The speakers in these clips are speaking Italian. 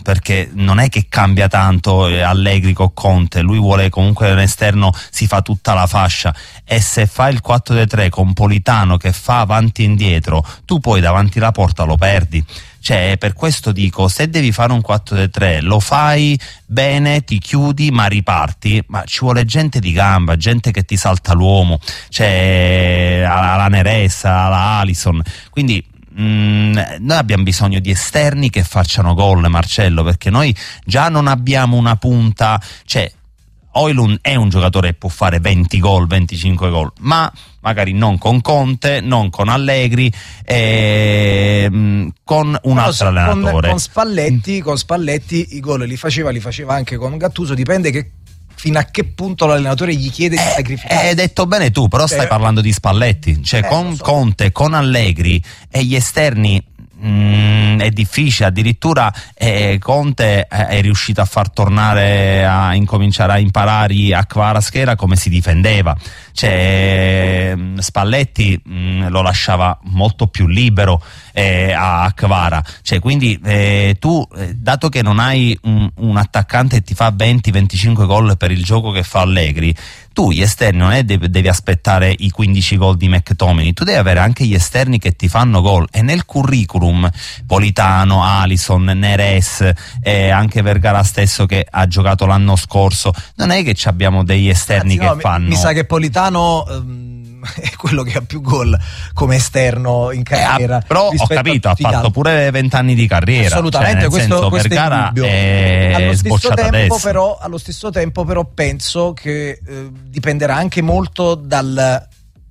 perché non è che cambia tanto Allegri con Conte, lui vuole comunque un esterno, si fa tutta la fascia, e se fa il 4-3 con Politano che fa avanti e indietro, tu poi davanti la porta lo perdi. Cioè, per questo dico, se devi fare un 4-3 lo fai bene, ti chiudi ma riparti, ma ci vuole gente di gamba, gente che ti salta l'uomo, cioè alla Neres, alla Alisson, quindi noi abbiamo bisogno di esterni che facciano gol, Marcello, perché noi già non abbiamo una punta, cioè Højlund è un giocatore che può fare 20 gol, 25 gol, ma magari non con Conte, non con Allegri, con un altro allenatore. Con Spalletti i gol li faceva anche con Gattuso, dipende fino a che punto l'allenatore gli chiede di sacrificare. Hai detto bene tu, però stai parlando di Spalletti, cioè con Conte, con Allegri e gli esterni è difficile, addirittura Conte è riuscito a far tornare a incominciare a imparare a Kvaratskhelia come si difendeva, cioè Spalletti lo lasciava molto più libero a Kvara, cioè quindi tu dato che non hai un attaccante che ti fa 20-25 gol per il gioco che fa Allegri, tu gli esterni non è devi aspettare i 15 gol di McTominay, tu devi avere anche gli esterni che ti fanno gol, e nel curriculum Politano, Alisson, Neres, anche Vergara stesso che ha giocato l'anno scorso, non è che abbiamo degli esterni che fanno. Mi sa che Politano è quello che ha più gol come esterno in carriera, però ho capito, ha fatto pure 20 anni di carriera, assolutamente, cioè, questo Vergara è allo stesso tempo però penso che dipenderà anche molto dalle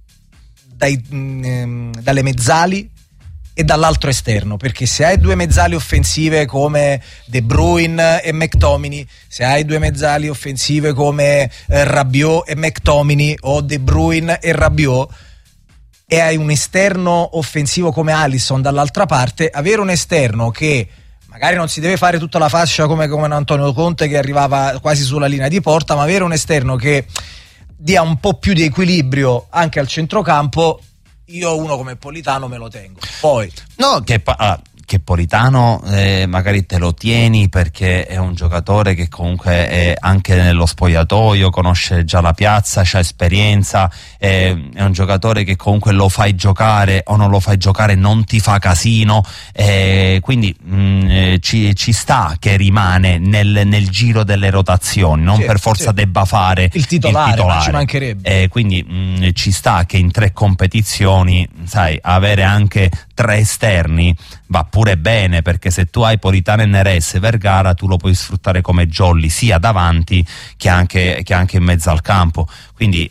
mezzali e dall'altro esterno, perché se hai due mezzali offensive come De Bruyne e McTominay, se hai due mezzali offensive come Rabiot e McTominay o De Bruyne e Rabiot, e hai un esterno offensivo come Alisson dall'altra parte, avere un esterno che magari non si deve fare tutta la fascia come Antonio Conte che arrivava quasi sulla linea di porta, ma avere un esterno che dia un po' più di equilibrio anche al centrocampo, io uno come Politano me lo tengo. Poi no, che Politano magari te lo tieni perché è un giocatore che comunque è anche nello spogliatoio, conosce già la piazza, c'ha esperienza, è un giocatore che comunque lo fai giocare o non lo fai giocare non ti fa casino, quindi ci sta che rimane nel giro delle rotazioni, non per forza debba fare il titolare. Ma ci mancherebbe. Quindi ci sta che in 3 competizioni, sai, avere anche 3 esterni va pure bene, perché se tu hai Politano e Neres e Vergara tu lo puoi sfruttare come jolly sia davanti che anche in mezzo al campo, quindi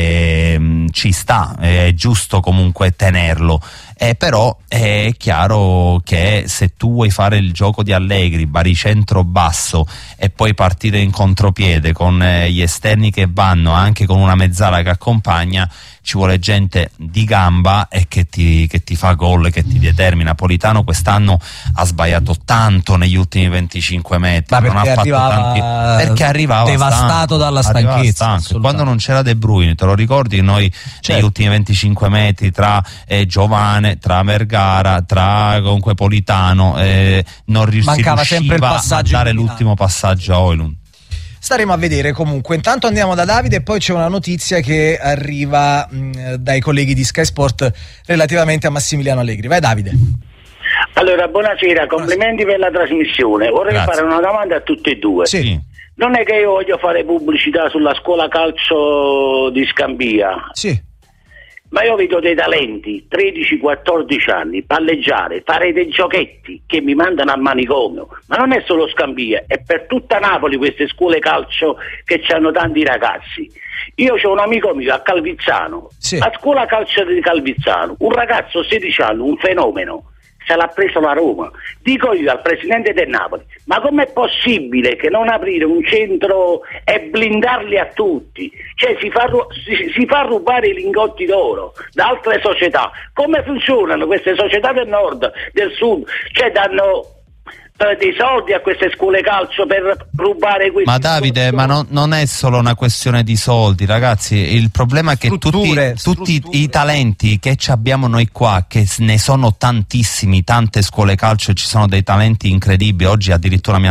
ci sta, è giusto comunque tenerlo, però è chiaro che se tu vuoi fare il gioco di Allegri, baricentro basso, e poi partire in contropiede con gli esterni che vanno anche con una mezzala che accompagna, ci vuole gente di gamba e che ti fa gol, che ti determina. Politano quest'anno ha sbagliato tanto negli ultimi 25 metri, ma perché arrivava devastato dalla stanchezza. Quando non c'era De Bruyne, te lo ricordi, noi negli ultimi 25 metri tra Giovane, tra Vergara, tra comunque Politano, non riusciva a dare l'ultimo passaggio a Højlund. Staremo a vedere. Comunque intanto andiamo da Davide e poi c'è una notizia che arriva dai colleghi di Sky Sport relativamente a Massimiliano Allegri. Vai Davide. Allora, buonasera, complimenti per la trasmissione. Vorrei fare una domanda a tutti e due. Sì. Non è che io voglio fare pubblicità sulla scuola calcio di Scambia. Sì. Ma io vedo dei talenti, 13-14 anni, palleggiare, fare dei giochetti che mi mandano al manicomio. Ma non è solo Scambia, è per tutta Napoli queste scuole calcio che hanno tanti ragazzi. Io ho un amico mio a Calvizzano, a scuola calcio di Calvizzano, un ragazzo 16 anni, un fenomeno, se l'ha preso la Roma. Dico io al presidente del Napoli, ma com'è possibile che non aprire un centro e blindarli a tutti? Cioè si fa rubare i lingotti d'oro da altre società. Come funzionano queste società del nord, del sud? Cioè danno dei soldi a queste scuole calcio per rubare questi. Ma Davide, ma non è solo una questione di soldi, ragazzi, il problema è che tutti i talenti che abbiamo noi qua, che ne sono tantissimi, tante scuole calcio, ci sono dei talenti incredibili. Oggi addirittura mi